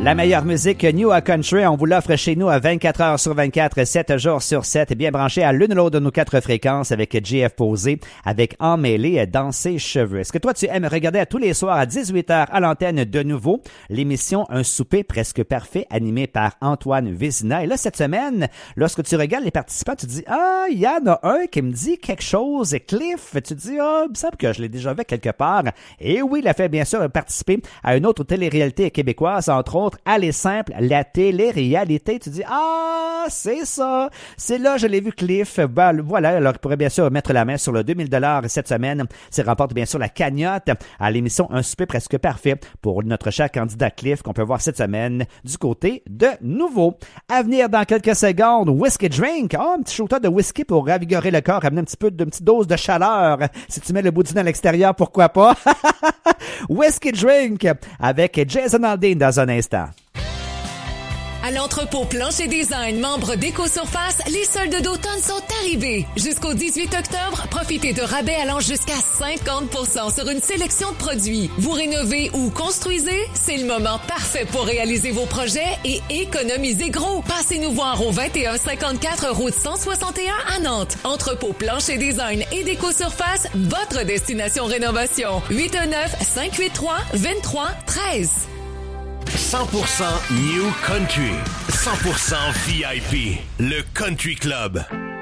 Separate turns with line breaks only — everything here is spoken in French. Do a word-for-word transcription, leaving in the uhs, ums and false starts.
La meilleure musique New à Country, on vous l'offre chez nous à vingt-quatre heures sur vingt-quatre, sept jours sur sept, bien branché à l'une ou l'autre de nos quatre fréquences avec J F Posé, avec Emmêlé dans ses cheveux. Est-ce que toi, tu aimes regarder à tous les soirs à dix-huit heures à l'antenne de nouveau l'émission Un souper presque parfait animée par Antoine Vézina? Et là, cette semaine, lorsque tu regardes les participants, tu te dis, ah, il y en a un qui me dit quelque chose, Cliff. Tu te dis, ah, il me semble que je l'ai déjà vu quelque part. Et oui, il a fait bien sûr participer à une autre télé-réalité québécoise, entre autres, Aller simple, la télé-réalité. Tu dis, ah, c'est ça. C'est là, je l'ai vu, Cliff. Ben, voilà, alors il pourrait bien sûr mettre la main sur le deux mille dollars cette semaine. Il remporte bien sûr la cagnotte à l'émission Un souper presque parfait pour notre cher candidat Cliff qu'on peut voir cette semaine du côté de Nouveau. À venir dans quelques secondes, Whisky Drink. Oh, un petit shooter de whisky pour ravigorer le corps, amener un petit peu de, une petite dose de chaleur. Si tu mets le boudin à l'extérieur, pourquoi pas? Whisky Drink avec Jason Aldean dans un instant.
À l'entrepôt Plancher Design, membre d'Éco-Surface, les soldes d'automne sont arrivés. Jusqu'au dix-huit octobre, profitez de rabais allant jusqu'à cinquante pour cent sur une sélection de produits. Vous rénovez ou construisez? C'est le moment parfait pour réaliser vos projets et économiser gros. Passez-nous voir au vingt et un cinquante-quatre route cent soixante et un à Nantes. Entrepôt Plancher Design et d'Éco-Surface, votre destination rénovation. huit un neuf, cinq huit trois, deux trois un trois.
cent pour cent New Country, cent pour cent V I P, le Country Club.